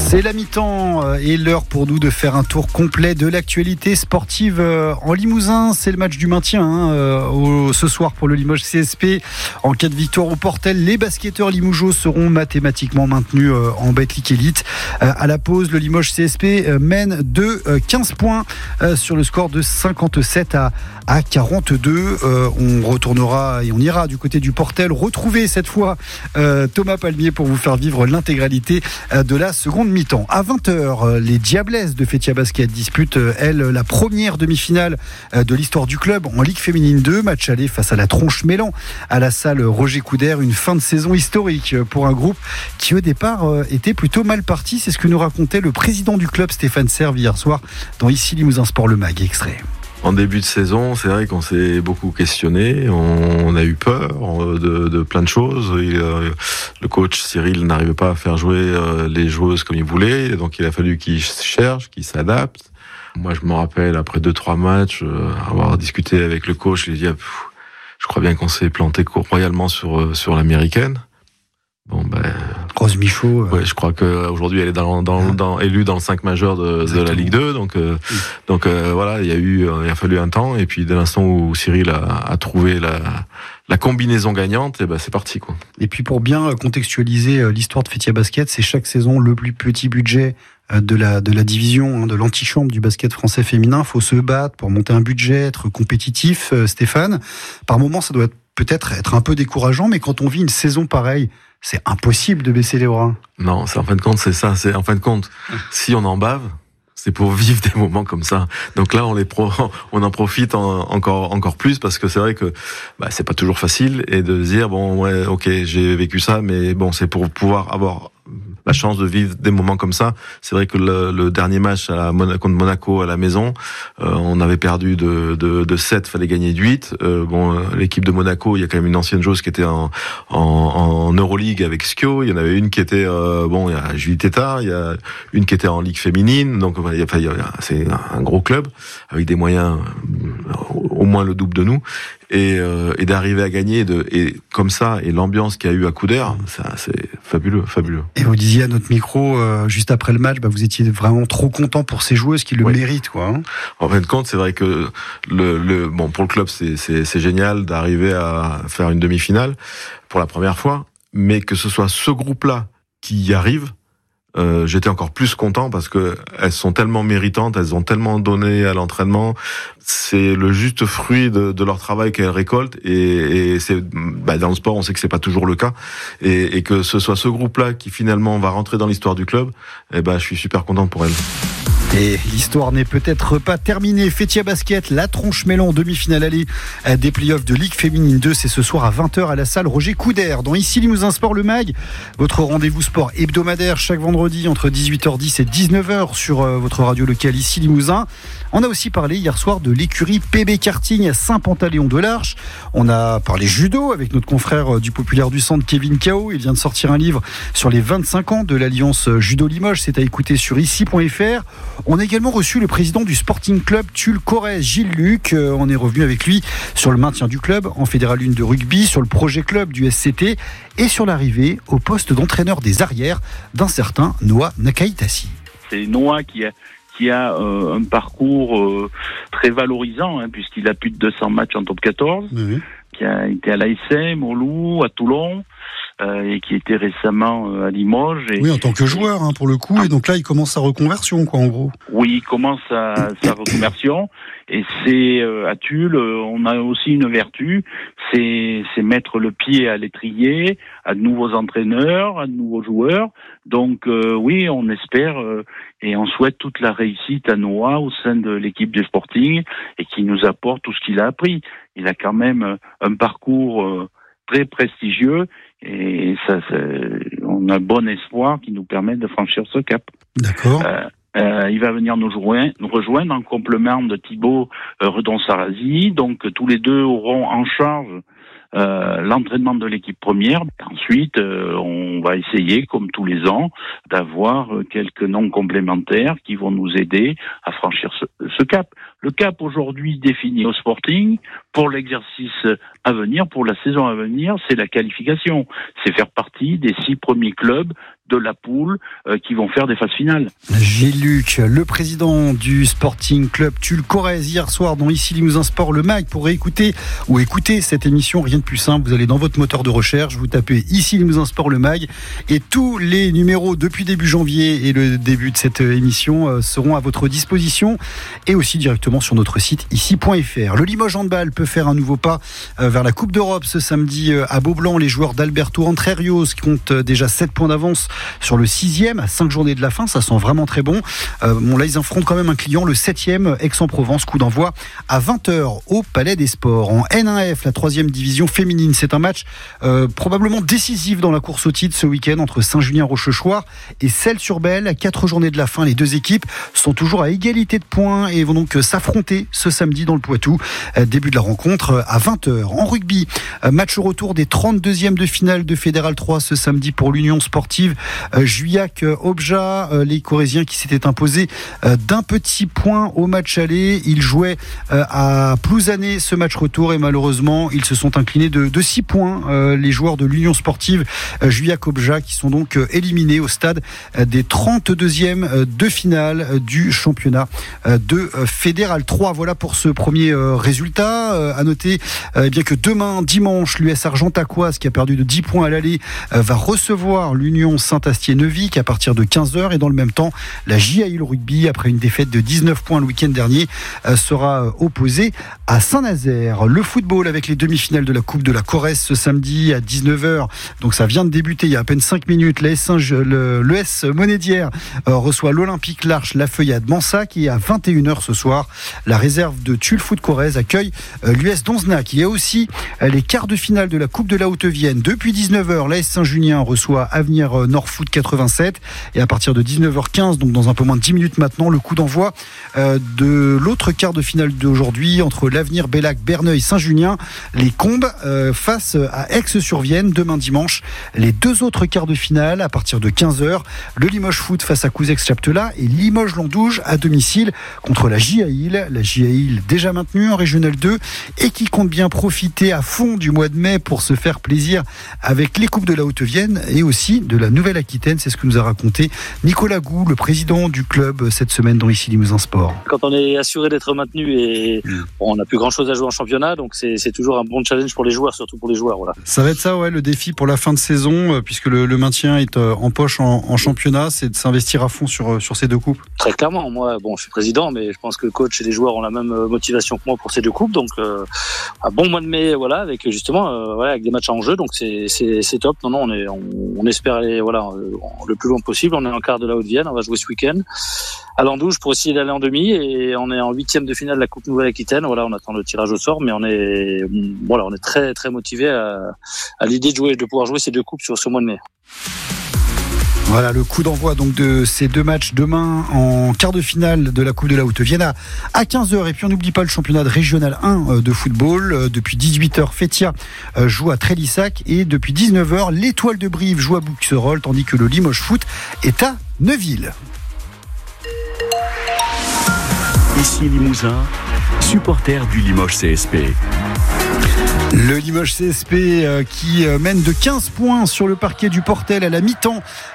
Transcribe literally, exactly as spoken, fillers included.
C'est la mi-temps et l'heure pour nous de faire un tour complet de l'actualité sportive en Limousin. C'est le match du maintien hein, au, ce soir pour le Limoges C S P. En cas de victoire au Portel, les basketteurs limougeaux seront mathématiquement maintenus en Betclic Elite. À la pause, le Limoges C S P mène de quinze points sur le score de cinquante-sept à quarante-deux. On retournera et on ira du côté du Portel retrouver cette fois Thomas Palmier pour vous faire vivre l'intégralité de la seconde mi-temps. À vingt heures, les Diablesses de Fétia Basket disputent, elles, la première demi-finale de l'histoire du club en Ligue Féminine deux. Match aller face à la Tronche-Mélan à la salle Roger Coudert. Une fin de saison historique pour un groupe qui, au départ, était plutôt mal parti. C'est ce que nous racontait le président du club, Stéphane Serve, hier soir dans Ici Limousin Sport Le Mag. Extrait. En début de saison, c'est vrai qu'on s'est beaucoup questionné, on a eu peur de, de plein de choses. Il, le coach Cyril n'arrivait pas à faire jouer les joueuses comme il voulait, donc il a fallu qu'il cherche, qu'il s'adapte. Moi, je me rappelle, après deux, trois matchs, avoir discuté avec le coach, il a dit ah, pff, je crois bien qu'on s'est planté royalement sur, sur l'américaine. Bon, ben. Rose Michaud. Euh... Ouais, je crois qu'aujourd'hui, elle est dans, dans, dans, élue dans le cinq majeur de, de la Ligue deux. Donc, euh, oui. donc euh, voilà, il y a eu, il a fallu un temps. Et puis, dès l'instant où Cyril a, a trouvé la, la combinaison gagnante, et ben, c'est parti, quoi. Et puis, pour bien contextualiser l'histoire de Fétia Basket, c'est chaque saison le plus petit budget de la, de la division, hein, de l'antichambre du basket français féminin. Il faut se battre pour monter un budget, être compétitif, euh, Stéphane. Par moments, ça doit être, peut-être être un peu décourageant, mais quand on vit une saison pareille, c'est impossible de baisser les bras. Non, c'est en fin de compte, c'est ça. C'est en fin de compte, si on en bave, c'est pour vivre des moments comme ça. Donc là, on les pro, on en profite en, encore encore plus parce que c'est vrai que bah, c'est pas toujours facile et de se dire bon ouais, ok, j'ai vécu ça, mais bon, c'est pour pouvoir avoir la chance de vivre des moments comme ça. C'est vrai que le, le dernier match à Mon- contre Monaco à la maison, euh, on avait perdu de, de, de sept, fallait gagner de huit. Euh, bon, l'équipe de Monaco, il y a quand même une ancienne joueuse qui était en, en, en Euroleague avec Skio. Il y en avait une qui était, euh, bon, il y a Julie Tétard, il y a une qui était en Ligue féminine. Donc, il y a, il y a, c'est un gros club avec des moyens au moins le double de nous. Et, euh, et d'arriver à gagner de, et comme ça, et l'ambiance qu'il y a eu à Coudert, ça, c'est fabuleux, fabuleux. Et vous disiez à notre micro, euh, juste après le match, bah, vous étiez vraiment trop content pour ces joueuses qui le oui. méritent, quoi. Hein. En fin de compte, c'est vrai que le, le, bon, pour le club, c'est, c'est, c'est génial d'arriver à faire une demi-finale pour la première fois, mais que ce soit ce groupe-là qui y arrive, Euh, j'étais encore plus content parce que elles sont tellement méritantes, elles ont tellement donné à l'entraînement. C'est le juste fruit de, de leur travail qu'elles récoltent et, et c'est bah, dans le sport, on sait que c'est pas toujours le cas et, et que ce soit ce groupe-là qui finalement va rentrer dans l'histoire du club. Et ben, bah, je suis super content pour elles. Et l'histoire n'est peut-être pas terminée. Fétia Basket, la Tronche-Mélan, demi-finale allée des playoffs de Ligue Féminine deux. C'est ce soir à vingt heures à la salle Roger Coudert. Dans Ici Limousin Sport Le Mag, votre rendez-vous sport hebdomadaire chaque vendredi entre dix-huit heures dix et dix-neuf heures sur votre radio locale Ici Limousin. On a aussi parlé hier soir de l'écurie P B Karting à Saint-Pantaléon-de-l'Arche. On a parlé judo avec notre confrère du Populaire du Centre, Kevin Cao. Il vient de sortir un livre sur les vingt-cinq ans de l'Alliance Judo Limoges. C'est à écouter sur ici point f r. On a également reçu le président du Sporting Club Tulle Corrèze, Gilles Luc. On est revenu avec lui sur le maintien du club en Fédéral un de rugby, sur le projet club du S C T et sur l'arrivée au poste d'entraîneur des arrières d'un certain Noah Nakaitasi. C'est Noah qui a qui a euh, un parcours euh, très valorisant, hein, puisqu'il a plus de deux cents matchs en top quatorze, mmh. qui a été à l'A S M, au Loup, à Toulon, euh, et qui était récemment euh, à Limoges. Et, oui, en tant que joueur, hein, pour le coup, ah. et donc là, il commence sa reconversion, quoi, en gros. Oui, il commence sa, sa reconversion, et c'est euh, à Tulle, euh, on a aussi une vertu, c'est, c'est mettre le pied à l'étrier, à de nouveaux entraîneurs, à de nouveaux joueurs. Donc euh, oui, on espère euh, et on souhaite toute la réussite à Noah au sein de l'équipe du Sporting et qui nous apporte tout ce qu'il a appris. Il a quand même un parcours euh, très prestigieux et ça, ça, on a bon espoir qui nous permet de franchir ce cap. D'accord. Euh, Euh, il va venir nous, joindre, nous rejoindre en complément de Thibaut euh, Redon-Sarrazy. Donc tous les deux auront en charge euh, l'entraînement de l'équipe première. Ensuite, euh, on va essayer, comme tous les ans, d'avoir quelques noms complémentaires qui vont nous aider à franchir ce, ce cap. Le cap aujourd'hui défini au Sporting pour l'exercice à venir, pour la saison à venir, c'est la qualification. C'est faire partie des six premiers clubs de la poule euh, qui vont faire des phases finales. Gilles-Luc, le président du Sporting Club Tulle Corrèze, hier soir dans Ici Limousin Sport, le mag, pour réécouter ou écouter cette émission, rien de plus simple. Vous allez dans votre moteur de recherche, vous tapez Ici Limousin Sport, le mag, et tous les numéros depuis début janvier et le début de cette émission euh, seront à votre disposition et aussi directement sur notre site ici point f r. Le Limoges Handball peut faire un nouveau pas euh, vers la Coupe d'Europe ce samedi euh, à Beaublanc. Les joueurs d'Alberto Entre Rios comptent euh, déjà sept points d'avance sur le sixième à cinq journées de la fin, ça sent vraiment très bon. Euh, bon là ils affrontent quand même un client, le septième Aix-en-Provence, coup d'envoi à vingt heures au Palais des Sports. En N un F, la troisième division féminine, c'est un match euh, probablement décisif dans la course au titre ce week-end entre Saint-Julien-Rochechouart et Celles-sur-Belle. À quatre journées de la fin, les deux équipes sont toujours à égalité de points et vont donc s'affronter ce samedi dans le Poitou. Euh, début de la rencontre à vingt heures. En rugby, euh, match au retour des trente-deuxièmes de finale de Fédéral trois ce samedi pour l'Union Sportive Euh, Juillac-Obja, euh, les Corésiens qui s'étaient imposés euh, d'un petit point au match aller. Ils jouaient euh, à Plouzané ce match retour et malheureusement ils se sont inclinés de, de six points. Euh, les joueurs de l'Union Sportive euh, Juillac-Obja qui sont donc euh, éliminés au stade euh, des trente-deuxièmes euh, de finale euh, du championnat euh, de euh, Fédéral trois. Voilà pour ce premier euh, résultat. Euh, à noter euh, eh bien que demain dimanche, l'U S Argentacoise qui a perdu de dix points à l'aller euh, va recevoir l'Union Saint-Astier-Neuvy à partir de quinze heures et dans le même temps la J A I le rugby après une défaite de dix-neuf points le week-end dernier euh, sera opposée à Saint-Nazaire. Le football avec les demi-finales de la Coupe de la Corrèze ce samedi à dix-neuf heures, donc ça vient de débuter il y a à peine cinq minutes. La S un, le, le S Monédière euh, reçoit l'Olympique L'Arche, la Feuillade Mansac, et à vingt et une heures ce soir la réserve de Tulle Foot Corrèze accueille euh, l'U S Donzenac. Il y a aussi euh, les quarts de finale de la Coupe de la Haute-Vienne depuis dix-neuf heures. La S Saint-Junien reçoit Avenir euh, Nord Foot quatre-vingt-sept et à partir de dix-neuf heures quinze, donc dans un peu moins de dix minutes maintenant, le coup d'envoi euh, de l'autre quart de finale d'aujourd'hui entre l'Avenir Bellac Berneuil Saint-Junien, les Combes euh, face à Aix-sur-Vienne demain dimanche. Les deux autres quarts de finale à partir de quinze heures, le Limoges Foot face à Couzex-Chaptelat et Limoges Landouge à domicile contre la J A I L. La J A I L déjà maintenue en Régional deux et qui compte bien profiter à fond du mois de mai pour se faire plaisir avec les Coupes de la Haute-Vienne et aussi de la Nouvelle-Aquitaine. C'est ce que nous a raconté Nicolas Gou, le président du club, cette semaine dans Ici Limousin Sport. Quand on est assuré d'être maintenu et mmh. bon, on n'a plus grand chose à jouer en championnat, donc c'est, c'est toujours un bon challenge pour les joueurs, surtout pour les joueurs. Voilà. Ça va être ça, ouais, le défi pour la fin de saison, euh, puisque le, le maintien est euh, en poche en, en championnat, c'est de s'investir à fond sur, sur ces deux coupes. Très clairement, moi, bon, je suis président, mais je pense que le coach et les joueurs ont la même motivation que moi pour ces deux coupes, donc euh, un bon mois de mai, voilà, avec justement, euh, voilà, avec des matchs en jeu, donc c'est, c'est, c'est top. Non, non, on est, on, on espère aller, voilà, le plus loin possible. On est en quart de la Haute-Vienne, on va jouer ce week-end à Landouge pour essayer d'aller en demi et on est en huitième de finale de la Coupe Nouvelle-Aquitaine. Voilà, on attend le tirage au sort, mais on est, voilà, on est très très motivé à, à l'idée de jouer, de pouvoir jouer ces deux coupes sur ce mois de mai. Voilà le coup d'envoi donc de ces deux matchs demain en quart de finale de la Coupe de la Haute-Vienne à, à quinze heures. Et puis on n'oublie pas le championnat de Régional un de football. Depuis dix-huit heures, Fétia joue à Trélissac et depuis dix-neuf heures, l'Étoile de Brive joue à Bouxerolles tandis que le Limoges Foot est à Neuville. Ici Limousin, supporter du Limoges C S P. Le Limoges C S P euh, qui euh, mène de quinze points sur le parquet du Portel à la mi-temps